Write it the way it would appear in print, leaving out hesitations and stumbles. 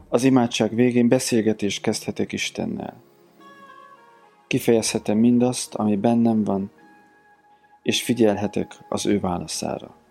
Az imádság végén beszélgetést kezdhetek Istennel. Kifejezhetem mindazt, ami bennem van, és figyelhetek az ő válaszára.